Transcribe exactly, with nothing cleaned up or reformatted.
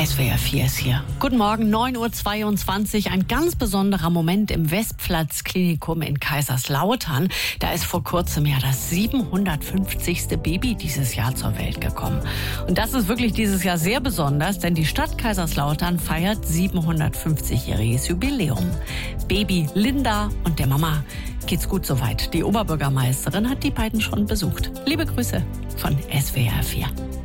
S W R vier ist hier. Guten Morgen, neun Uhr zweiundzwanzig. Ein ganz besonderer Moment im Westplatz-Klinikum in Kaiserslautern. Da ist vor kurzem ja das siebenhundertfünfzigste Baby dieses Jahr zur Welt gekommen. Und das ist wirklich dieses Jahr sehr besonders, denn die Stadt Kaiserslautern feiert siebenhundertfünfzigjähriges Jubiläum. Baby Linda und der Mama geht's gut soweit. Die Oberbürgermeisterin hat die beiden schon besucht. Liebe Grüße von S W R vier.